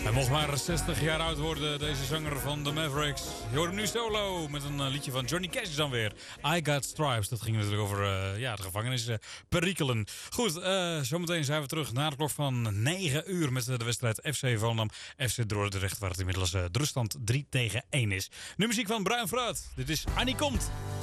Hij mocht maar 60 jaar oud worden, deze zanger van de Mavericks. Je hoort hem nu solo met een liedje van Johnny Cash dan weer. I Got Stripes. Dat ging natuurlijk over de gevangenisperikelen. Goed, zometeen zijn we terug na de klok van 9 uur met de wedstrijd FC Volendam. FC Dordrecht, waar het inmiddels de ruststand 3-1 is. Nu muziek van Bruin Fruit. Dit is Annie Komt.